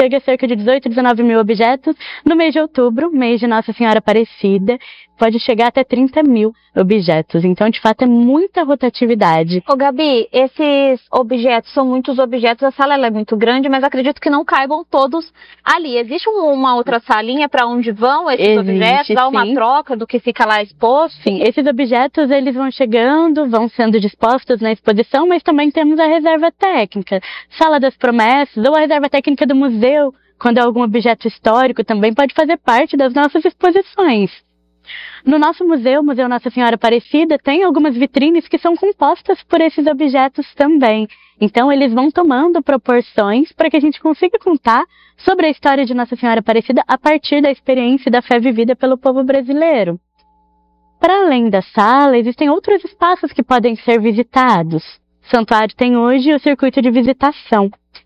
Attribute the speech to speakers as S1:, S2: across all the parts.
S1: chega a cerca de 18, 19 mil objetos. No mês de outubro, mês de Nossa Senhora Aparecida, pode chegar até 30 mil objetos. Então, de fato, é muita rotatividade.
S2: Ô, Gabi, esses objetos, são muitos objetos, a sala ela é muito grande, mas acredito que não caibam todos ali. Existe uma outra salinha para onde vão esses objetos? Dá uma troca do que fica lá exposto?
S1: Sim, esses objetos, eles vão chegando, vão sendo dispostos na exposição, mas também temos a reserva técnica, Sala das Promessas, ou a reserva técnica do museu, quando é algum objeto histórico, também pode fazer parte das nossas exposições. No nosso museu, Museu Nossa Senhora Aparecida, tem algumas vitrines que são compostas por esses objetos também. Então, eles vão tomando proporções para que a gente consiga contar sobre a história de Nossa Senhora Aparecida a partir da experiência e da fé vivida pelo povo brasileiro. Para além da sala, existem outros espaços que podem ser visitados. O santuário tem hoje o circuito de visitação.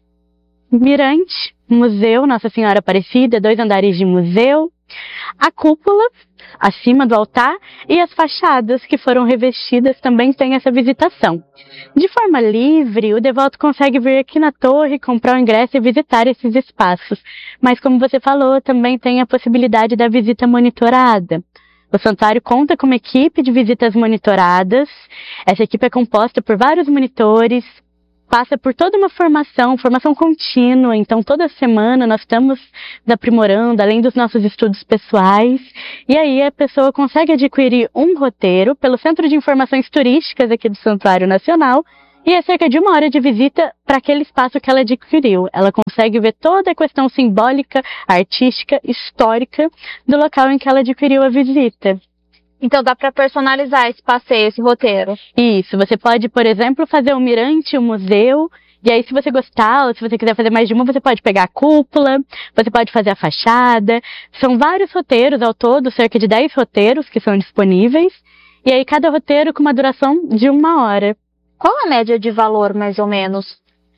S1: Mirante, Museu Nossa Senhora Aparecida, 2 andares de museu, a cúpula acima do altar e as fachadas que foram revestidas também têm essa visitação. De forma livre, o devoto consegue vir aqui na torre, comprar o ingresso e visitar esses espaços. Mas como você falou, também tem a possibilidade da visita monitorada. O santuário conta com uma equipe de visitas monitoradas. Essa equipe é composta por vários monitores, passa por toda uma formação contínua, então toda semana nós estamos aprimorando, além dos nossos estudos pessoais, e aí a pessoa consegue adquirir um roteiro pelo Centro de Informações Turísticas aqui do Santuário Nacional, e é cerca de 1 hora de visita para aquele espaço que ela adquiriu. Ela consegue ver toda a questão simbólica, artística, histórica do local em que ela adquiriu a visita.
S2: Então dá para personalizar esse passeio, esse roteiro?
S1: Isso, você pode, por exemplo, fazer o mirante, o museu, e aí se você gostar, ou se você quiser fazer mais de uma, você pode pegar a cúpula, você pode fazer a fachada. São vários roteiros ao todo, cerca de 10 roteiros que são disponíveis, e aí cada roteiro com uma duração de 1 hora.
S2: Qual a média de valor, mais ou menos?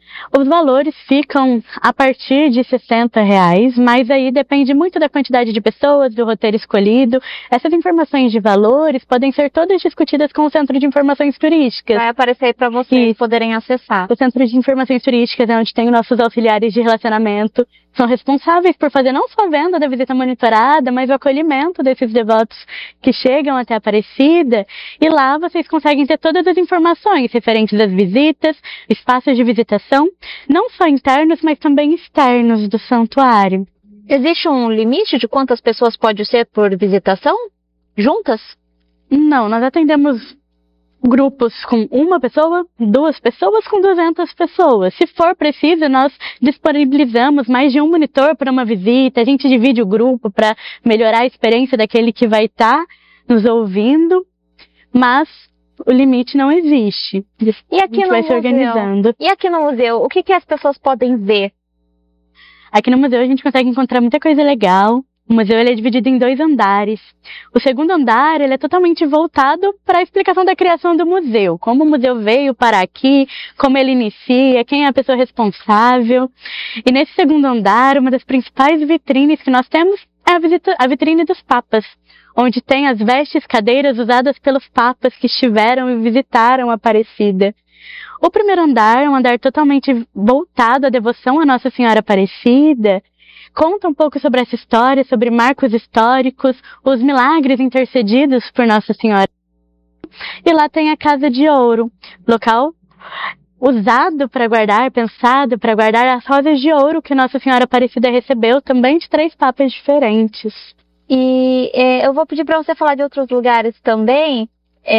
S1: Os valores ficam a partir de R$60, mas aí depende muito da quantidade de pessoas, do roteiro escolhido. Essas informações de valores podem ser todas discutidas com o Centro de Informações Turísticas.
S2: Vai aparecer para vocês poderem acessar.
S1: O Centro de Informações Turísticas é onde tem os nossos auxiliares de relacionamento. São responsáveis por fazer não só a venda da visita monitorada, mas o acolhimento desses devotos que chegam até a Aparecida. E lá vocês conseguem ter todas as informações referentes às visitas, espaços de visitação, não só internos, mas também externos do santuário.
S2: Existe um limite de quantas pessoas pode ser por visitação? Juntas?
S1: Não, nós atendemos grupos com 1 pessoa, 2 pessoas, com 200 pessoas. Se for preciso, nós disponibilizamos mais de um monitor para uma visita, a gente divide o grupo para melhorar a experiência daquele que vai estar nos ouvindo, mas o limite não existe.
S2: E aqui no museu? Se organizando. E aqui no museu, o que as pessoas podem ver?
S1: Aqui no museu a gente consegue encontrar muita coisa legal. O museu ele é dividido em 2 andares. O segundo andar ele é totalmente voltado para a explicação da criação do museu. Como o museu veio para aqui, como ele inicia, quem é a pessoa responsável. E nesse segundo andar, uma das principais vitrines que nós temos é a vitrine dos papas, onde tem as vestes, cadeiras usadas pelos papas que estiveram e visitaram a Aparecida. O primeiro andar é um andar totalmente voltado à devoção à Nossa Senhora Aparecida. Conta um pouco sobre essa história, sobre marcos históricos, os milagres intercedidos por Nossa Senhora. E lá tem a Casa de Ouro, local usado para guardar, pensado para guardar as rosas de ouro que Nossa Senhora Aparecida recebeu, também de 3 papas diferentes.
S2: E eu vou pedir para você falar de outros lugares também,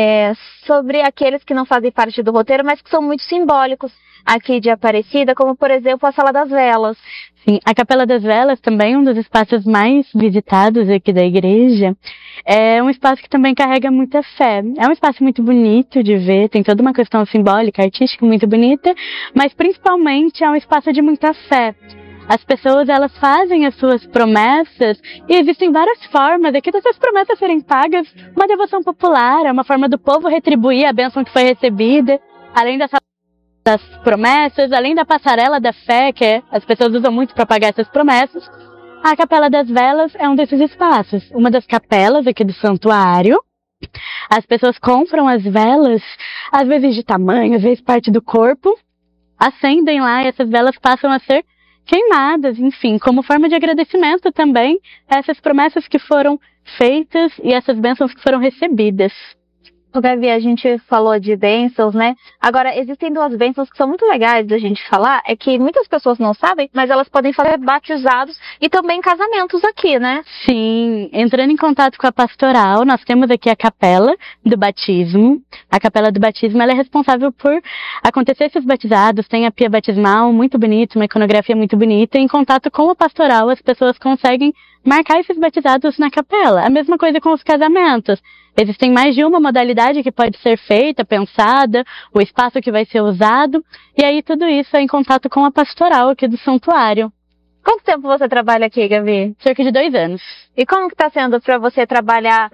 S2: sobre aqueles que não fazem parte do roteiro, mas que são muito simbólicos aqui de Aparecida, como por exemplo a Sala das Velas.
S1: Sim, a Capela das Velas também é um dos espaços mais visitados aqui da igreja. É um espaço que também carrega muita fé. É um espaço muito bonito de ver, tem toda uma questão simbólica, artística muito bonita, mas principalmente é um espaço de muita fé. As pessoas, elas fazem as suas promessas e existem várias formas aqui dessas promessas serem pagas. Uma devoção popular, é uma forma do povo retribuir a bênção que foi recebida, além das promessas, além da passarela da fé, que as pessoas usam muito para pagar essas promessas. A Capela das Velas é um desses espaços, uma das capelas aqui do santuário. As pessoas compram as velas, às vezes de tamanho, às vezes parte do corpo, acendem lá e essas velas passam a ser queimadas, enfim, como forma de agradecimento também a essas promessas que foram feitas e essas bênçãos que foram recebidas.
S2: Gabi, a gente falou de bênçãos, né? Agora, existem duas bênçãos que são muito legais da gente falar, é que muitas pessoas não sabem, mas elas podem fazer batizados e também casamentos aqui, né?
S1: Sim, entrando em contato com a pastoral, nós temos aqui a capela do batismo. A capela do batismo, ela é responsável por acontecer esses batizados, tem a pia batismal muito bonita, uma iconografia muito bonita, e em contato com a pastoral as pessoas conseguem marcar esses batizados na capela. A mesma coisa com os casamentos. Existem mais de uma modalidade que pode ser feita, pensada, o espaço que vai ser usado, e aí tudo isso é em contato com a pastoral aqui do santuário.
S2: Quanto tempo você trabalha aqui, Gabi?
S1: Cerca de 2 anos.
S2: E como que está sendo para você trabalhar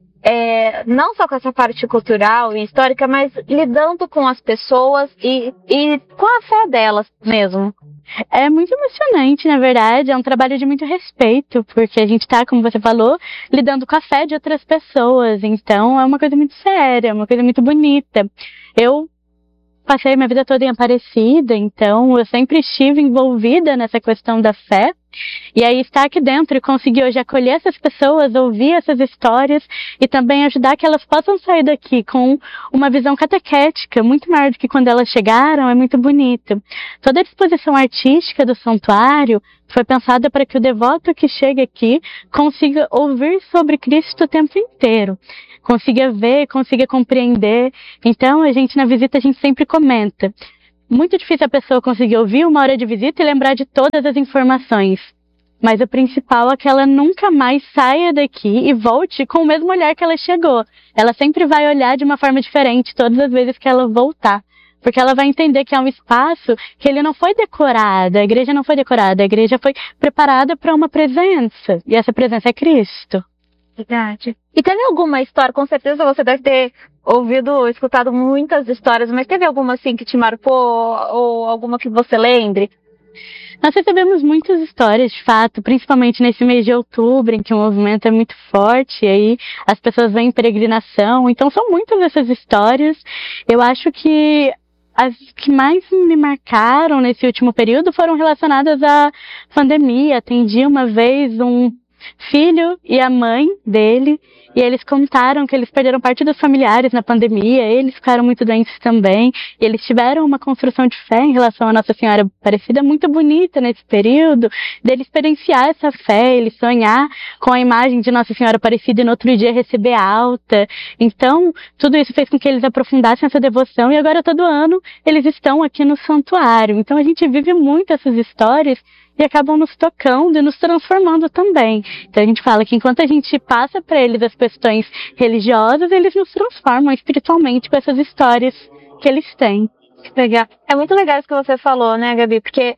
S2: não só com essa parte cultural e histórica, mas lidando com as pessoas e com a fé delas mesmo?
S1: É muito emocionante, na verdade, é um trabalho de muito respeito, porque a gente está, como você falou, lidando com a fé de outras pessoas, então é uma coisa muito séria, é uma coisa muito bonita. Eu passei minha vida toda em Aparecida, então eu sempre estive envolvida nessa questão da fé, e aí estar aqui dentro e conseguir hoje acolher essas pessoas, ouvir essas histórias e também ajudar que elas possam sair daqui com uma visão catequética muito maior do que quando elas chegaram, é muito bonito. Toda a disposição artística do santuário foi pensada para que o devoto que chega aqui consiga ouvir sobre Cristo o tempo inteiro, consiga ver, consiga compreender. Então a gente na visita a gente sempre comenta. Muito difícil a pessoa conseguir ouvir 1 hora de visita e lembrar de todas as informações. Mas o principal é que ela nunca mais saia daqui e volte com o mesmo olhar que ela chegou. Ela sempre vai olhar de uma forma diferente todas as vezes que ela voltar. Porque ela vai entender que é um espaço que ele não foi decorado, a igreja não foi decorada, a igreja foi preparada para uma presença. E essa presença é Cristo.
S2: Verdade. E teve alguma história, com certeza você deve ter escutado muitas histórias, mas teve alguma assim que te marcou ou alguma que você lembre?
S1: Nós recebemos muitas histórias, de fato, principalmente nesse mês de outubro, em que o movimento é muito forte, e aí as pessoas vêm em peregrinação, então são muitas essas histórias. Eu acho que as que mais me marcaram nesse último período foram relacionadas à pandemia. Atendi uma vez um filho e a mãe dele, e eles contaram que eles perderam parte dos familiares na pandemia, eles ficaram muito doentes também, e eles tiveram uma construção de fé em relação a Nossa Senhora Aparecida muito bonita nesse período, dele experienciar essa fé, ele sonhar com a imagem de Nossa Senhora Aparecida e no outro dia receber alta. Então, tudo isso fez com que eles aprofundassem essa devoção, e agora todo ano eles estão aqui no santuário. Então a gente vive muito essas histórias e acabam nos tocando e nos transformando também. Então a gente fala que enquanto a gente passa para eles as questões religiosas, eles nos transformam espiritualmente com essas histórias que eles têm.
S2: Legal. É muito legal isso que você falou, né, Gabi? Porque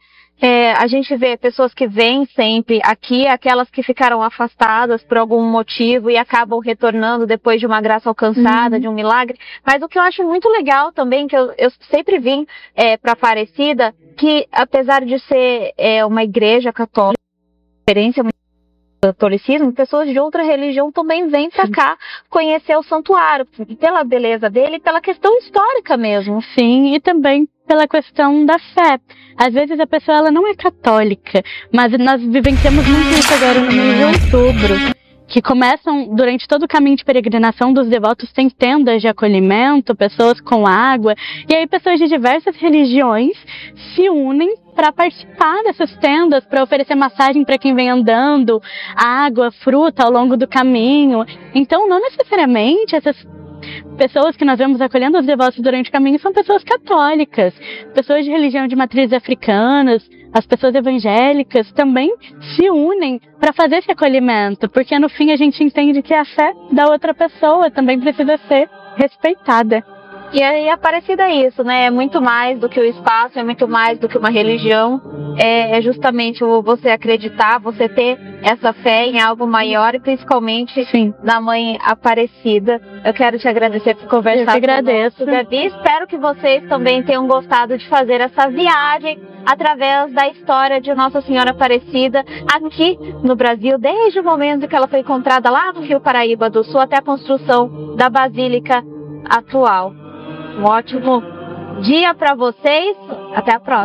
S2: a gente vê pessoas que vêm sempre aqui, aquelas que ficaram afastadas por algum motivo e acabam retornando depois de uma graça alcançada, de um milagre. Mas o que eu acho muito legal também, que eu sempre vim para Aparecida, que apesar de ser uma igreja católica, experiência muito catolicismo, pessoas de outra religião também vêm para cá conhecer o santuário, pela beleza dele e pela questão histórica mesmo.
S1: Sim, e também pela questão da fé. Às vezes a pessoa ela não é católica, mas nós vivenciamos muito isso agora no mês de outubro, que começam durante todo o caminho de peregrinação dos devotos, tem tendas de acolhimento, pessoas com água, e aí pessoas de diversas religiões se unem para participar dessas tendas, para oferecer massagem para quem vem andando, água, fruta ao longo do caminho. Então, não necessariamente essas pessoas que nós vemos acolhendo os devotos durante o caminho são pessoas católicas, pessoas de religião de matrizes africanas, as pessoas evangélicas também se unem para fazer esse acolhimento, porque no fim a gente entende que a fé da outra pessoa também precisa ser respeitada.
S2: E aí Aparecida é isso, né? É muito mais do que o espaço, é muito mais do que uma religião. É justamente você acreditar, você ter essa fé em algo maior e principalmente na Mãe Aparecida. Eu quero te agradecer por conversar.
S1: Eu que agradeço,
S2: Gabi. Espero que vocês também tenham gostado de fazer essa viagem através da história de Nossa Senhora Aparecida aqui no Brasil, desde o momento que ela foi encontrada lá no Rio Paraíba do Sul até a construção da Basílica atual. Um ótimo dia para vocês. Até a próxima.